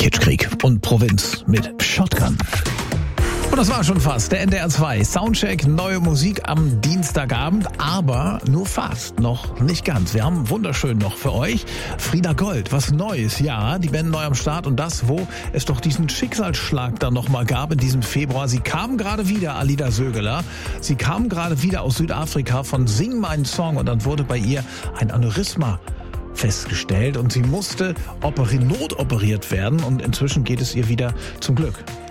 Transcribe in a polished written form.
Kitschkrieg und Provinz mit Shotgun. Und das war schon fast der NDR 2 Soundcheck, neue Musik am Dienstagabend, aber nur fast, noch nicht ganz. Wir haben wunderschön noch für euch Frieda Gold, was Neues, ja, die Band neu am Start und das, wo es doch diesen Schicksalsschlag dann nochmal gab in diesem Februar. Sie kam gerade wieder, Alida Sögeler, sie kam gerade wieder aus Südafrika von Sing meinen Song und dann wurde bei ihr ein Aneurysma festgestellt und sie musste notoperiert werden und inzwischen geht es ihr wieder zum Glück